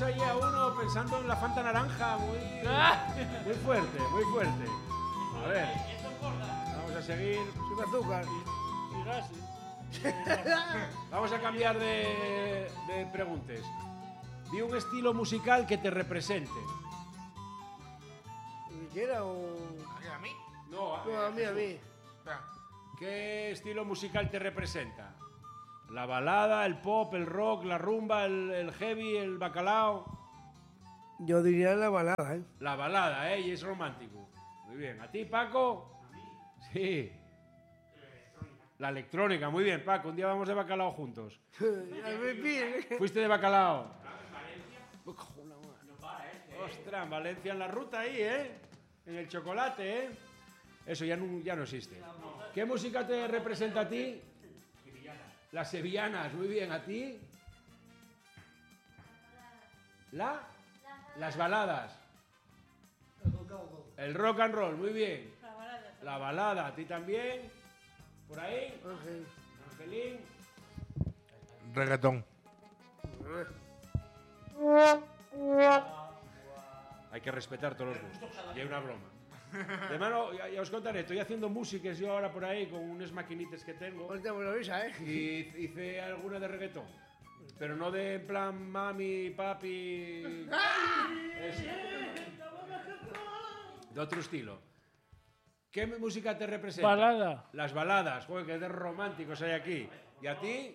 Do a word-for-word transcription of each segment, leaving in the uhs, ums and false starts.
ahí a uno pensando en la Fanta naranja, muy, muy fuerte, muy fuerte. A ver, vamos a seguir. Sin azúcar. Y gases. Vamos a cambiar de, de preguntas. Di un estilo musical que te represente. ¿Ni quiera o...? ¿A mí? No, No, a mí, a mí. Espera. ¿Qué estilo musical te representa? La balada, el pop, el rock, la rumba, el, el heavy, el bacalao. Yo diría la balada, ¿eh? La balada, ¿eh? Y es romántico. Muy bien. ¿A ti, Paco? A mí. Sí. La electrónica, muy bien, Paco. Un día vamos de bacalao juntos. ¿Fuiste de bacalao? Ostras, en Valencia en la ruta ahí, ¿eh? En el chocolate, ¿eh? Eso ya no, ya no existe. ¿Qué música te representa a ti? Las sevillanas, muy bien. ¿A ti? ¿La? Las baladas. El rock and roll, muy bien. La balada, ¿a ti también? ¿Por ahí? Ángel. Angelín. Reggaetón. Hay que respetar todos los gustos. Y hay una broma. De mano, ya, ya os contaré, estoy haciendo músicas yo ahora por ahí con unas maquinitas que tengo. Ahorita me lo avisa, ¿eh? Y hice alguna de reggaetón. Pero no de en plan mami, papi. Es de otro estilo. ¿Qué música te representa? Balada. Las baladas. Joder, que de románticos hay aquí. ¿Y a ti?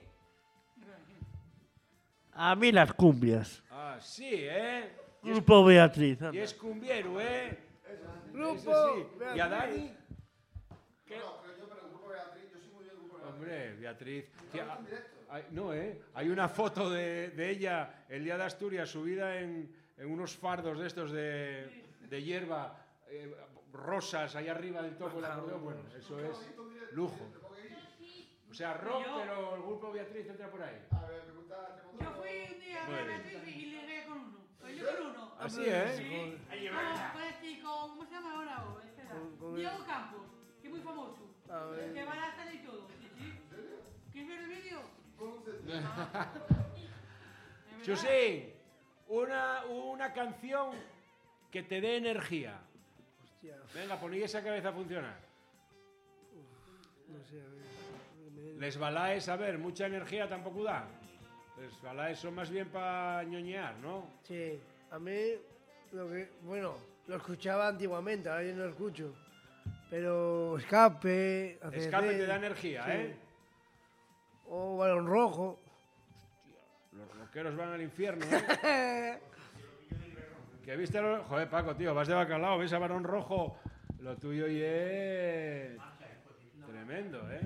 A mí las cumbias. Ah, sí, ¿eh? Y es, Grupo Beatriz. y anda. es cumbiero, ¿eh? Grupo. Eso sí. Beatriz. ¿Y a Dani? ¿Qué? No, pero yo, pero el grupo Beatriz, yo soy muy bien el grupo Beatriz. Hombre, Beatriz. Tía, hay, no, ¿eh? Hay una foto de, de ella el día de Asturias subida en, en unos fardos de estos de, de hierba eh, rosas ahí arriba del toco del acordeón. Bueno, eso es lujo. O sea, rock, pero el grupo Beatriz entra por ahí. A ver, pregunta, pregunta. Yo fui un día a Muy ver bien. Beatriz y llegué con uno. Pues yo con uno. Así, ¿eh? Sí. Ah, con este, con, ¿cómo se llama ahora? Oh, espera. Con- con Diego el- Campos, que es muy famoso. A ver. Que van a estar y todo. Sí, sí. ¿Quieres ver el vídeo? Chusín, una, una canción que te dé energía. Hostia, Venga, poní esa cabeza a funcionar. no sé, a ver. Me- Les balaes, a ver, mucha energía tampoco da. Les balaes son más bien para ñoñear, ¿no? Sí, a mí, lo que, bueno, lo escuchaba antiguamente, ahora yo no lo escucho. Pero escape, A C D C, Escape te da energía, sí. ¿eh? O balón rojo. Los rockeros van al infierno, ¿eh? ¿Qué viste? a los- Joder, Paco, tío, vas de bacalao, ves a Barón Rojo. Lo tuyo y es tremendo, ¿eh?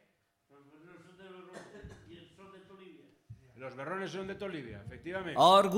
Los berrones son de Tolivia, efectivamente.